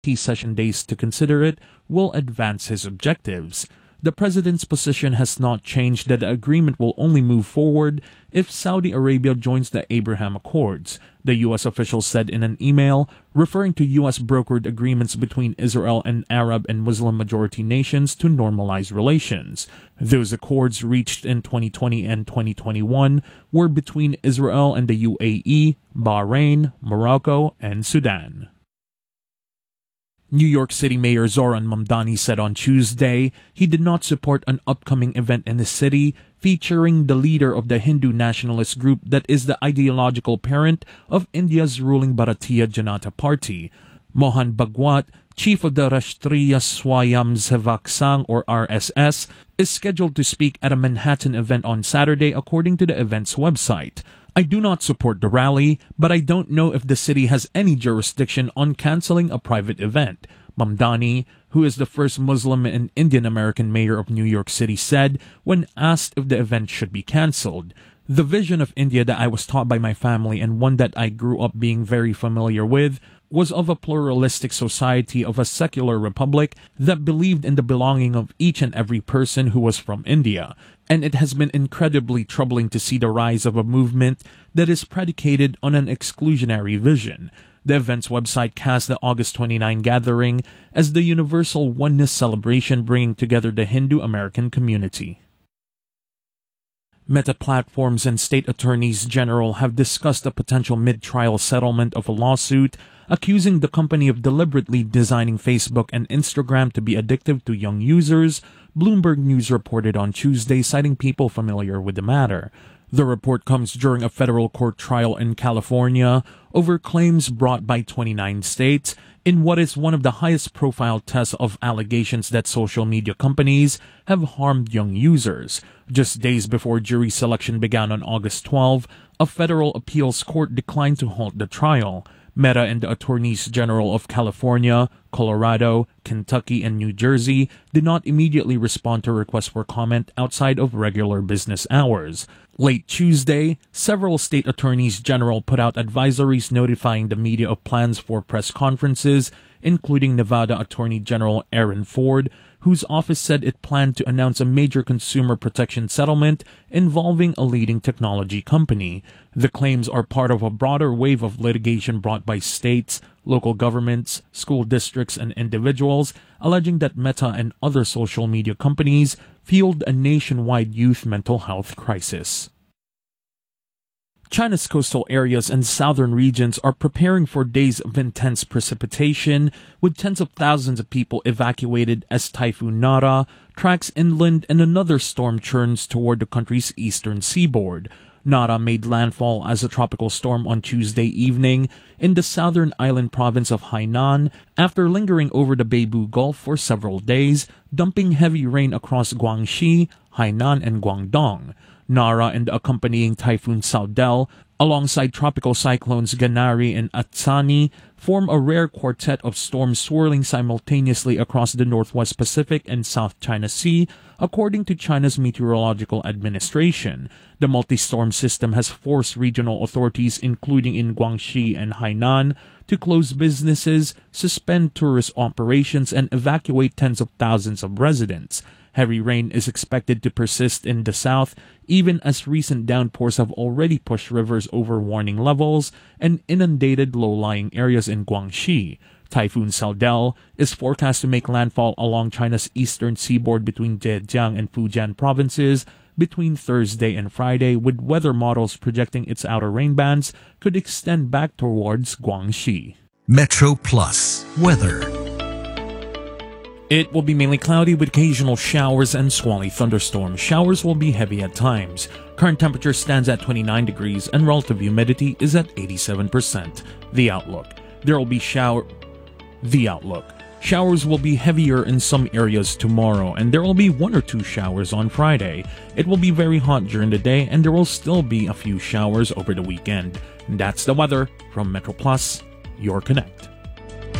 session days to consider it will advance his objectives. The president's position has not changed that the agreement will only move forward if Saudi Arabia joins the Abraham Accords, the U.S. official said in an email, referring to U.S. brokered agreements between Israel and Arab and Muslim-majority nations to normalize relations. Those accords reached in 2020 and 2021 were between Israel and the UAE, Bahrain, Morocco, and Sudan. New York City Mayor Zoran Mamdani said on Tuesday he did not support an upcoming event in the city featuring the leader of the Hindu nationalist group that is the ideological parent of India's ruling Bharatiya Janata Party. Mohan Bhagwat, chief of the Rashtriya Swayamsevak Sangh or RSS, is scheduled to speak at a Manhattan event on Saturday according to the event's website. I do not support the rally, but I don't know if the city has any jurisdiction on canceling a private event, Mamdani, who is the first Muslim and Indian-American mayor of New York City, said when asked if the event should be canceled. The vision of India that I was taught by my family and one that I grew up being very familiar with was of a pluralistic society of a secular republic that believed in the belonging of each and every person who was from India. And it has been incredibly troubling to see the rise of a movement that is predicated on an exclusionary vision. The event's website cast the August 29 gathering as the Universal Oneness celebration bringing together the Hindu-American community. Meta Platforms and state attorneys general have discussed a potential mid-trial settlement of a lawsuit accusing the company of deliberately designing Facebook and Instagram to be addictive to young users, Bloomberg News reported on Tuesday, citing people familiar with the matter. The report comes during a federal court trial in California over claims brought by 29 states in what is one of the highest profile tests of allegations that social media companies have harmed young users. Just days before jury selection began on August 12, a federal appeals court declined to halt the trial. Meta and the attorneys general of California, Colorado, Kentucky, and New Jersey did not immediately respond to requests for comment outside of regular business hours. Late Tuesday, several state attorneys general put out advisories notifying the media of plans for press conferences, including Nevada Attorney General Aaron Ford, whose office said it planned to announce a major consumer protection settlement involving a leading technology company. The claims are part of a broader wave of litigation brought by states, local governments, school districts, and individuals, alleging that Meta and other social media companies fueled a nationwide youth mental health crisis. China's coastal areas and southern regions are preparing for days of intense precipitation, with tens of thousands of people evacuated as Typhoon Nara tracks inland and another storm churns toward the country's eastern seaboard. Nara made landfall as a tropical storm on Tuesday evening in the southern island province of Hainan after lingering over the Beibu Gulf for several days, dumping heavy rain across Guangxi, Hainan, and Guangdong. Nara and the accompanying Typhoon Saudel, alongside tropical cyclones Ganari and Atsani, form a rare quartet of storms swirling simultaneously across the Northwest Pacific and South China Sea, according to China's Meteorological Administration. The multi-storm system has forced regional authorities, including in Guangxi and Hainan, to close businesses, suspend tourist operations, and evacuate tens of thousands of residents. Heavy rain is expected to persist in the south, even as recent downpours have already pushed rivers over warning levels and inundated low-lying areas in Guangxi. Typhoon Saudel is forecast to make landfall along China's eastern seaboard between Zhejiang and Fujian provinces between Thursday and Friday, with weather models projecting its outer rain bands could extend back towards Guangxi. Metro Plus weather. It will be mainly cloudy with occasional showers and squally thunderstorms. Showers will be heavy at times. Current temperature stands at 29 degrees and relative humidity is at 87%. The outlook. Showers will be heavier in some areas tomorrow, and there will be 1 or 2 showers on Friday. It will be very hot during the day, and there will still be a few showers over the weekend. And that's the weather from Metro Plus, your Connect.